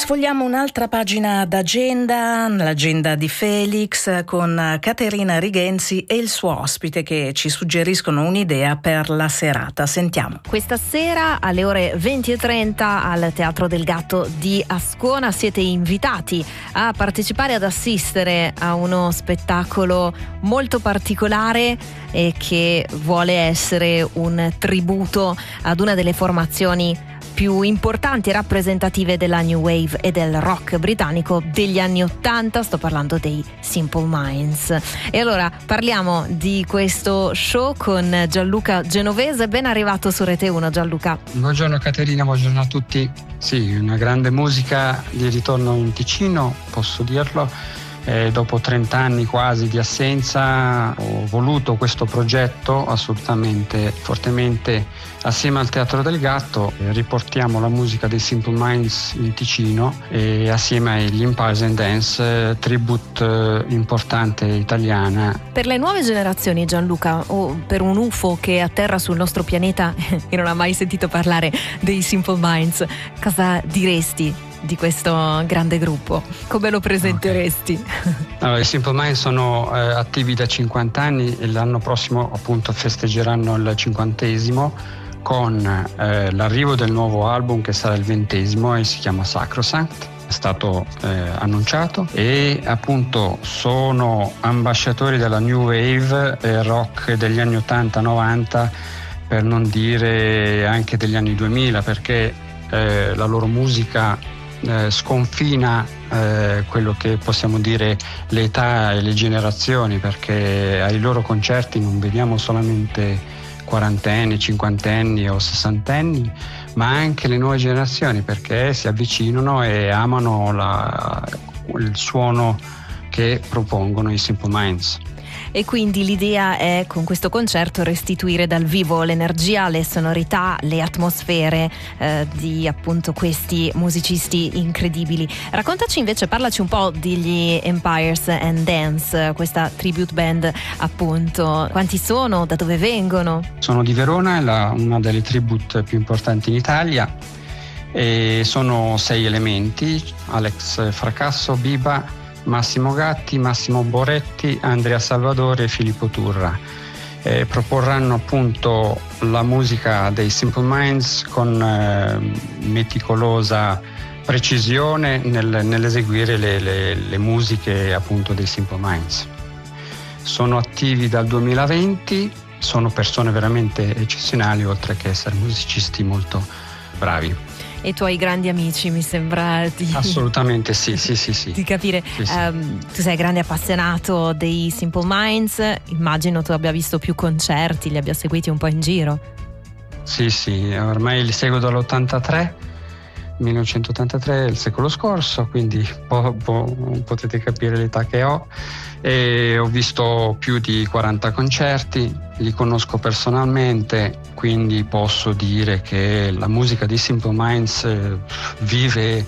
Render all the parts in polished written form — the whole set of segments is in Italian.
Sfogliamo un'altra pagina d'agenda, l'agenda di Felix, con Caterina Rigenzi e il suo ospite che ci suggeriscono un'idea per la serata. Sentiamo. Questa sera alle ore 20:30 al Teatro del Gatto di Ascona siete invitati a partecipare, ad assistere a uno spettacolo molto particolare e che vuole essere un tributo ad una delle formazioni più importanti e rappresentative della New Wave e del rock britannico degli anni '80, sto parlando dei Simple Minds. E allora parliamo di questo show con Gianluca Genovese. Ben arrivato su Rete 1, Gianluca. Buongiorno Caterina, buongiorno a tutti. Sì, una grande musica di ritorno in Ticino, posso dirlo. Dopo 30 anni quasi di assenza ho voluto questo progetto assolutamente fortemente assieme al Teatro del Gatto. Riportiamo la musica dei Simple Minds in Ticino e assieme agli Empires and Dance, tribute importante italiana. Per le nuove generazioni, Gianluca, o per un UFO che atterra sul nostro pianeta e non ha mai sentito parlare dei Simple Minds, cosa diresti di questo grande gruppo? Come lo presenteresti? Okay. Allora, i Simple Minds sono attivi da 50 anni e l'anno prossimo appunto festeggeranno il 50° con l'arrivo del nuovo album che sarà il 20° e si chiama Sacrosanct. È stato annunciato e appunto sono ambasciatori della New Wave rock degli anni 80-90, per non dire anche degli anni 2000, perché la loro musica sconfina quello che possiamo dire l'età e le generazioni, perché ai loro concerti non vediamo solamente quarantenni, cinquantenni o sessantenni, ma anche le nuove generazioni, perché si avvicinano e amano il suono che propongono i Simple Minds. E quindi l'idea è, con questo concerto, restituire dal vivo l'energia, le sonorità, le atmosfere di appunto questi musicisti incredibili. Raccontaci invece, parlaci un po' degli Empires and Dance, questa tribute band appunto. Quanti sono? Da dove vengono? Sono di Verona, è una delle tribute più importanti in Italia e sono 6 elementi: Alex Fracasso, Biba, Massimo Gatti, Massimo Boretti, Andrea Salvadore e Filippo Turra. Proporranno appunto la musica dei Simple Minds con meticolosa precisione nell'eseguire le musiche appunto dei Simple Minds. Sono attivi dal 2020, sono persone veramente eccezionali, oltre che essere musicisti molto bravi. E tuoi grandi amici, mi sembra di... Assolutamente sì. Di capire. Sì. Tu sei grande appassionato dei Simple Minds, immagino tu abbia visto più concerti, li abbia seguiti un po' in giro. Sì, ormai li seguo dall'83, 1983, il secolo scorso, quindi potete capire l'età che ho, e ho visto più di 40 concerti, li conosco personalmente, quindi posso dire che la musica di Simple Minds vive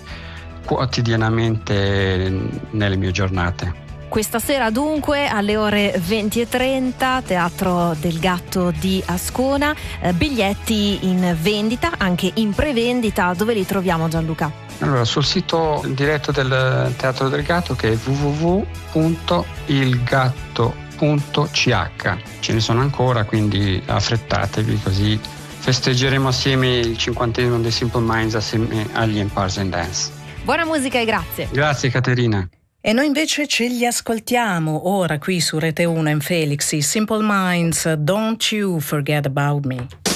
quotidianamente nelle mie giornate. Questa sera dunque alle ore 20:30, Teatro del Gatto di Ascona, biglietti in vendita, anche in prevendita. Dove li troviamo, Gianluca? Allora, sul sito diretto del Teatro del Gatto, che è www.ilgatto.ch. Ce ne sono ancora, quindi affrettatevi, così festeggeremo assieme il 50° dei Simple Minds assieme agli Empires and Dance. Buona musica e grazie. Grazie Caterina. E noi invece ce li ascoltiamo ora qui su Rete 1 in Felix, i Simple Minds, Don't You Forget About Me.